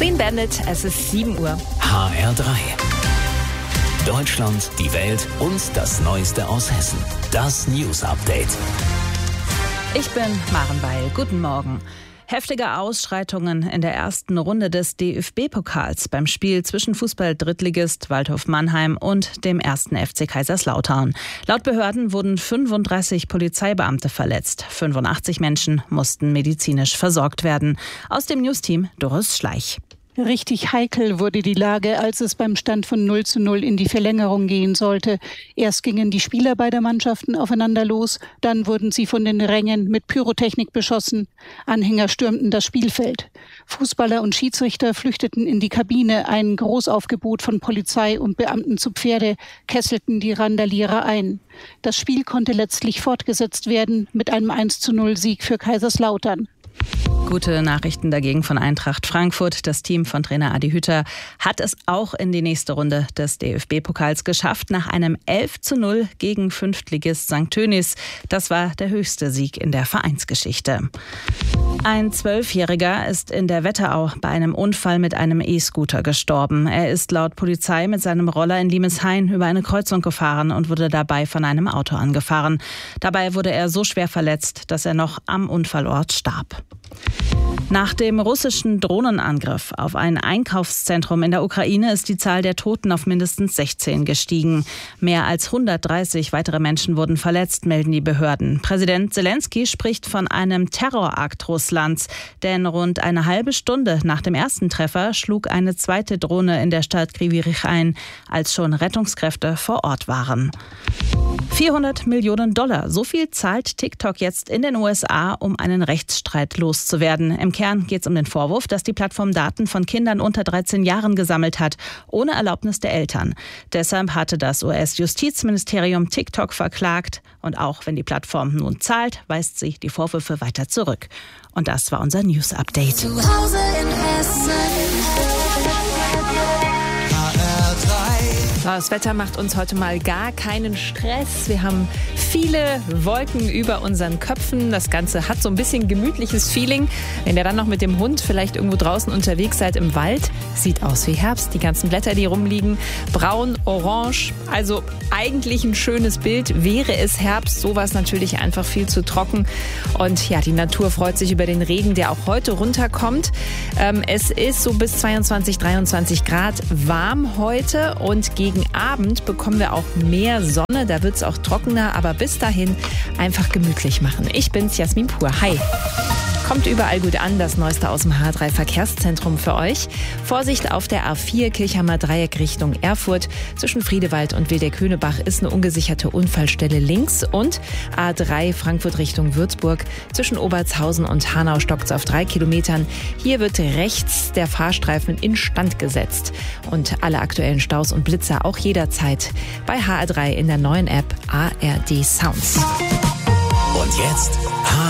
Clean Bandit, es ist 7 Uhr. HR3. Deutschland, die Welt und das Neueste aus Hessen. Das News Update. Ich bin Maren Weil. Guten Morgen. Heftige Ausschreitungen in der ersten Runde des DFB-Pokals beim Spiel zwischen Fußball-Drittligist Waldhof Mannheim und dem 1. FC Kaiserslautern. Laut Behörden wurden 35 Polizeibeamte verletzt. 85 Menschen mussten medizinisch versorgt werden. Aus dem Newsteam Doris Schleich. Richtig heikel wurde die Lage, als es beim Stand von 0:0 in die Verlängerung gehen sollte. Erst gingen die Spieler beider Mannschaften aufeinander los, dann wurden sie von den Rängen mit Pyrotechnik beschossen. Anhänger stürmten das Spielfeld. Fußballer und Schiedsrichter flüchteten in die Kabine. Ein Großaufgebot von Polizei und Beamten zu Pferde kesselten die Randalierer ein. Das Spiel konnte letztlich fortgesetzt werden mit einem 1:0-Sieg für Kaiserslautern. Gute Nachrichten dagegen von Eintracht Frankfurt. Das Team von Trainer Adi Hütter hat es auch in die nächste Runde des DFB-Pokals geschafft, nach einem 11:0 gegen Fünftligist St. Tönis. Das war der höchste Sieg in der Vereinsgeschichte. Ein 12-Jähriger ist in der Wetterau bei einem Unfall mit einem E-Scooter gestorben. Er ist laut Polizei mit seinem Roller in Limeshain über eine Kreuzung gefahren und wurde dabei von einem Auto angefahren. Dabei wurde er so schwer verletzt, dass er noch am Unfallort starb. Nach dem russischen Drohnenangriff auf ein Einkaufszentrum in der Ukraine ist die Zahl der Toten auf mindestens 16 gestiegen. Mehr als 130 weitere Menschen wurden verletzt, melden die Behörden. Präsident Zelensky spricht von einem Terrorakt Russlands, denn rund eine halbe Stunde nach dem ersten Treffer schlug eine zweite Drohne in der Stadt Kryvyi Rih ein, als schon Rettungskräfte vor Ort waren. $400 Millionen. So viel zahlt TikTok jetzt in den USA, um einen Rechtsstreit loszuwerden. Im Kern geht es um den Vorwurf, dass die Plattform Daten von Kindern unter 13 Jahren gesammelt hat, ohne Erlaubnis der Eltern. Deshalb hatte das US-Justizministerium TikTok verklagt. Und auch wenn die Plattform nun zahlt, weist sie die Vorwürfe weiter zurück. Und das war unser News-Update. Zu Hause in Hessen. Das Wetter macht uns heute mal gar keinen Stress. Wir haben viele Wolken über unseren Köpfen. Das Ganze hat so ein bisschen gemütliches Feeling. Wenn ihr dann noch mit dem Hund vielleicht irgendwo draußen unterwegs seid im Wald, sieht aus wie Herbst. Die ganzen Blätter, die rumliegen, braun, orange. Also eigentlich ein schönes Bild. Wäre es Herbst, so war es natürlich einfach viel zu trocken. Und ja, die Natur freut sich über den Regen, der auch heute runterkommt. Es ist so bis 22, 23 Grad warm heute und gegen Abend bekommen wir auch mehr Sonne, da wird es auch trockener, aber bis dahin einfach gemütlich machen. Ich bin's, Jasmin Pur. Hi. Kommt überall gut an, das Neueste aus dem H3 Verkehrszentrum für euch. Vorsicht auf der A4 Kirchheimer Dreieck Richtung Erfurt. Zwischen Friedewald und Wildeck-Höhnebach ist eine ungesicherte Unfallstelle links. Und A3 Frankfurt Richtung Würzburg. Zwischen Obertshausen und Hanau stockt's auf 3 Kilometern. Hier wird rechts der Fahrstreifen instand gesetzt. Und alle aktuellen Staus und Blitzer auch jederzeit bei HR3 in der neuen App ARD Sounds. Und jetzt